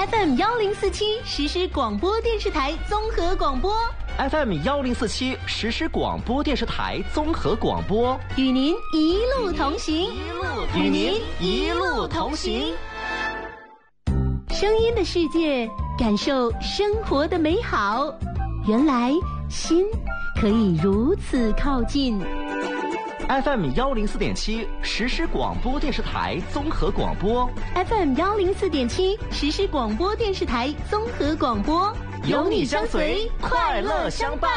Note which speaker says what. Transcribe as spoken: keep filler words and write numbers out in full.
Speaker 1: F M 幺零四七实时广播电视台综合广播
Speaker 2: ，F M 幺零四七实时广播电视台综合广播，
Speaker 1: 与您一路同行，
Speaker 2: 与您一路同行。
Speaker 1: 声音的世界，感受生活的美好。原来心可以如此靠近。
Speaker 2: F M 幺零四点七实时广播电视台综合广播
Speaker 1: ，F M 幺零四点七实时广播电视台综合广播，
Speaker 2: 有你相随，快乐相伴。